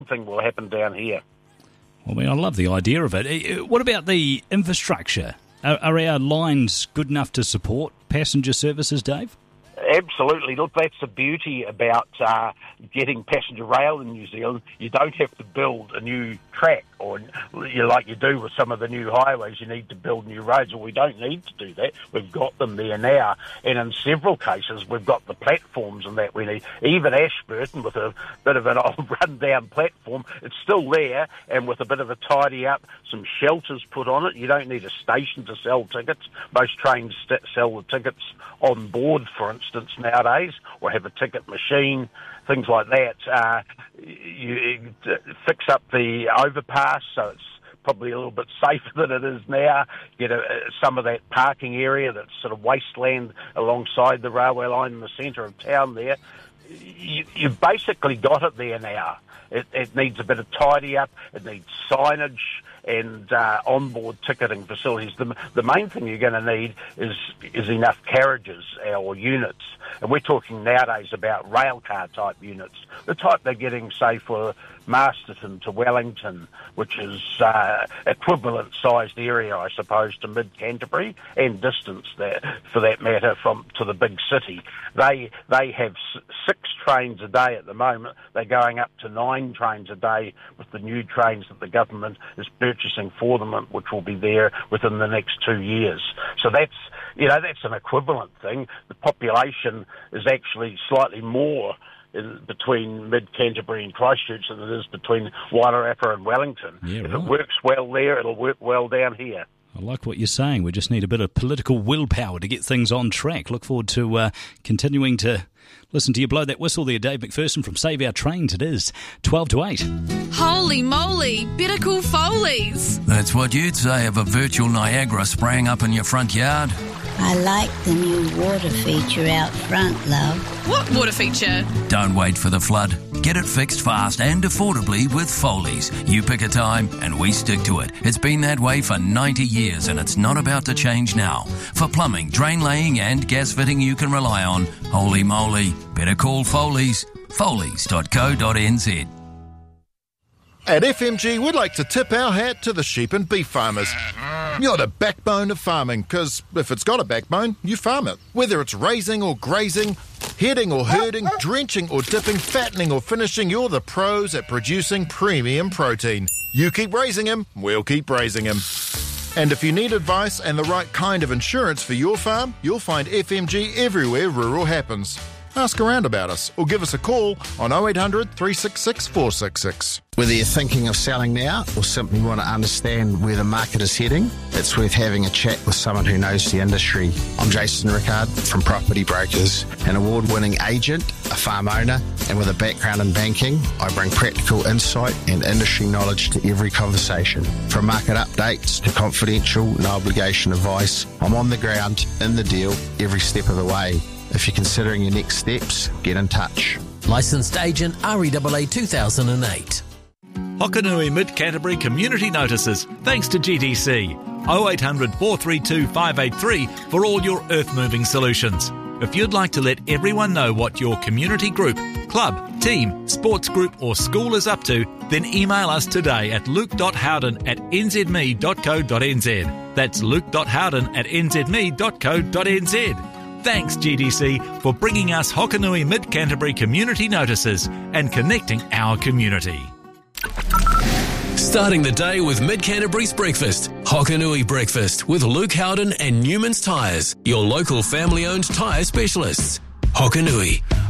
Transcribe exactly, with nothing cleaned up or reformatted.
thing will happen down here. Well, I mean, I love the idea of it. What about the infrastructure? Are, are our lines good enough to support passenger services, Dave? Absolutely. Look, that's the beauty about uh, getting passenger rail in New Zealand. You don't have to build a new track, or you know, like you do with some of the new highways, you need to build new roads. Well, we don't need to do that. We've got them there now. And in several cases, we've got the platforms and that we need. Even Ashburton, with a bit of an old run-down platform, it's still there, and with a bit of a tidy up, some shelters put on it. You don't need a station to sell tickets. Most trains st- sell the tickets on board, for instance, nowadays, or have a ticket machine, things like that. Uh, you, you fix up the overpass so it's probably a little bit safer than it is now. Get a, some of that parking area that's sort of wasteland alongside the railway line in the centre of town there. You, you've basically got it there now. It, it needs a bit of tidy up. It needs signage and uh, onboard ticketing facilities. The, the main thing you're going to need is is enough carriages or units. And we're talking nowadays about railcar type units, the type they're getting, say, for Masterton to Wellington, which is uh, equivalent sized area, I suppose, to mid-Canterbury, and distance there, for that matter, from to the big city. They they have s- six trains a day at the moment. They're going up to nine trains a day with the new trains that the government is purchasing for them, which will be there within the next two years. So that's, you know, that's an equivalent thing. The population is actually slightly more in between mid-Canterbury and Christchurch than it is between Wairarapa and Wellington. Yeah, if right. it works well there, it'll work well down here. I like what you're saying. We just need a bit of political willpower to get things on track. Look forward to uh, continuing to listen to you blow that whistle there, Dave McPherson from Save Our Trains. It is twelve to eight. Holy moly, better call Foley's. That's what you'd say of a virtual Niagara spraying up in your front yard. I like the new water feature out front, love. What water feature? Don't wait for the flood. Get it fixed fast and affordably with Foley's. You pick a time and we stick to it. It's been that way for ninety years and it's not about to change now. For plumbing, drain laying and gas fitting you can rely on, holy moly, better call Foley's. Foley's dot co dot n z. At F M G, we'd like to tip our hat to the sheep and beef farmers. You're the backbone of farming, because if it's got a backbone, you farm it. Whether it's raising or grazing, heading or herding, drenching or dipping, fattening or finishing, you're the pros at producing premium protein. You keep raising him, we'll keep raising him. And if you need advice and the right kind of insurance for your farm, you'll find F M G everywhere rural happens. Ask around about us or give us a call on oh eight hundred, three six six, four six six. Whether you're thinking of selling now or simply want to understand where the market is heading, it's worth having a chat with someone who knows the industry. I'm Jason Rickard from Property Brokers, an award-winning agent, a farm owner, and with a background in banking, I bring practical insight and industry knowledge to every conversation. From market updates to confidential, no obligation advice, I'm on the ground, in the deal, every step of the way. If you're considering your next steps, get in touch. Licensed agent R E A A two thousand eight. Hokanui Mid-Canterbury Community Notices, thanks to G D C. oh eight hundred, four three two, five eight three for all your earth-moving solutions. If you'd like to let everyone know what your community group, club, team, sports group or school is up to, then email us today at luke.howden at n z m e dot co dot n z. That's luke.howden at n z m e dot co dot n z. Thanks, G D C, for bringing us Hokanui Mid-Canterbury Community Notices and connecting our community. Starting the day with Mid-Canterbury's breakfast. Hokanui Breakfast with Luke Howden and Newman's Tyres, your local family-owned tyre specialists. Hokanui.